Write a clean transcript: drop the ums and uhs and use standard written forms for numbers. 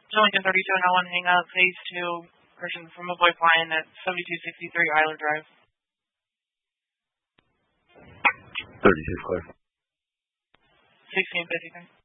Lincoln 32 and L1 hang up, phase 2, person from a boy flying at 7263 Island Drive. 36 clear. 1653.